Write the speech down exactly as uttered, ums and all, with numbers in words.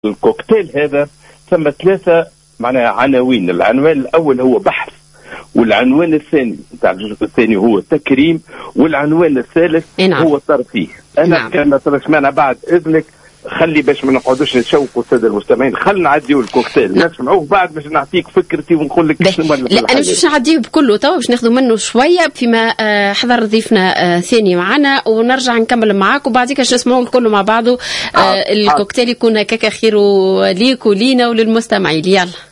الكوكتيل هذا ثم ثلاثة معناها عناوين. العنوان الأول هو بحث، والعنوان الثاني نتاع الجزء الثاني هو تكريم، والعنوان الثالث نعم. هو ترفيه. أنا نعم. كان ترشمانا بعد إذنك خلي باش ما نقعدوش نشوقوا الساده المستمعين، خلينا نعديو الكوكتيل نسمعوه بعد باش نعطيك فكرتي ونقول لك شنو. لا انا مش باش نعديه بكله توا، باش ناخذوا منه شويه فيما حضر ضيفنا ثاني معنا، ونرجع نكمل معاك وبعديك باش نسمعوا الكل مع بعضه. الكوكتيل يكون هكاك خير ليك ولينا وللمستمعين. يلا